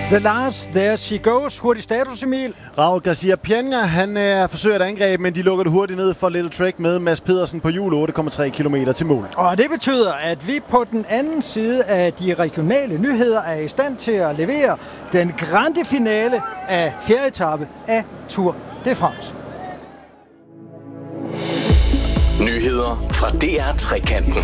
The Last, There She Goes. Hurtig status, Emil. Raul Garcia Peña, han forsøger et angreb, men de lukker det hurtigt ned for Little Trek med Mads Pedersen på hjul 8,3 km til mål. Og det betyder, at vi på den anden side af de regionale nyheder er i stand til at levere den grande finale af fjerde etape af Tour de France. Nyheder fra DR Trekanten.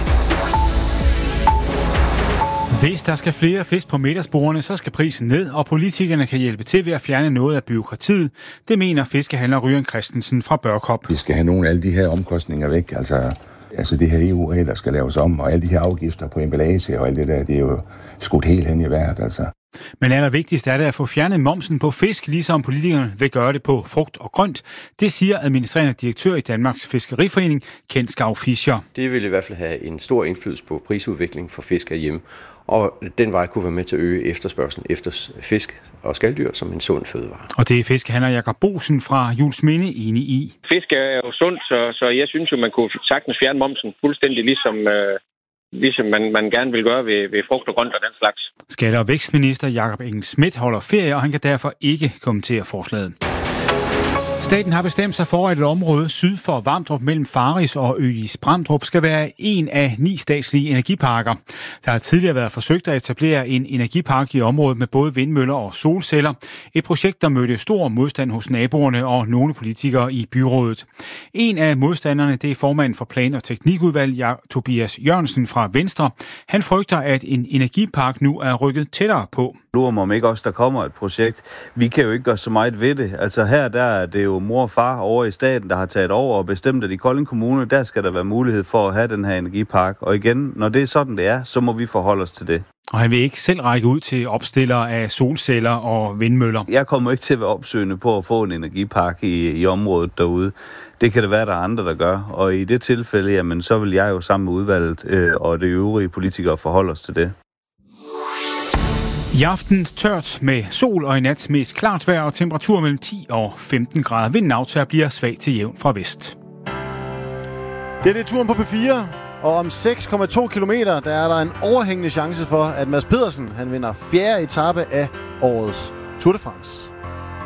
Hvis der skal flere fisk på middagsbordene, så skal prisen ned, og politikerne kan hjælpe til ved at fjerne noget af bureaukratiet. Det mener fiskehandler Ryan Christensen fra Børkop. Vi skal have nogle af alle de her omkostninger væk. Altså det her EU-regler skal laves om, og alle de her afgifter på emballage og alt det der, det er jo skudt helt hen i vejret, altså. Men allervigtigst er det at få fjernet momsen på fisk, ligesom politikerne vil gøre det på frugt og grønt. Det siger administrerende direktør i Danmarks Fiskeriforening, Kent Skau Fischer. Det vil i hvert fald have en stor indflydelse på prisudviklingen for fisk herhjemme, og den vej kunne være med til at øge efterspørgslen efter fisk og skaldyr som en sund fødevare. Og det er fiskehandler Jakob Bosen fra Juelsminde enig i. Fisk er jo sundt, så jeg synes jo, man kunne sagtens fjerne momsen fuldstændig ligesom man gerne vil gøre ved frugt og grønt og den slags. Skatte- og vækstminister Jakob Engel-Schmidt holder ferie, og han kan derfor ikke kommentere forslaget. Staten har bestemt sig for, at et område syd for Vamdrup mellem Faris og Øgis-Bramdrup skal være en af 9 statslige energiparker. Der har tidligere været forsøgt at etablere en energipark i området med både vindmøller og solceller. Et projekt, der mødte stor modstand hos naboerne og nogle politikere i byrådet. En af modstanderne, det er formanden for Plan- og Teknikudvalg, Tobias Jørgensen fra Venstre. Han frygter, at en energipark nu er rykket tættere på. Lurer mig om ikke også, der kommer et projekt. Vi kan jo ikke gøre så meget ved det. Altså her, der er det jo mor og far over i staten, der har taget over og bestemt, at i Kolding Kommune, der skal der være mulighed for at have den her energipark. Og igen, når det er sådan, det er, så må vi forholde os til det. Og han vil ikke selv række ud til opstillere af solceller og vindmøller. Jeg kommer ikke til at være opsøgende på at få en energipark i området derude. Det kan det være, der er andre, der gør. Og i det tilfælde, jamen, så vil jeg jo sammen med udvalget og det øvrige politikere forholde os til det. I aften tørt med sol og i nat mest klart vejr og temperatur mellem 10 og 15 grader. Vinden aftager bliver svag til jævn fra vest. Det er turen på P4, og om 6,2 kilometer, der er der en overhængende chance for, at Mads Pedersen han vinder fjerde etape af årets Tour de France.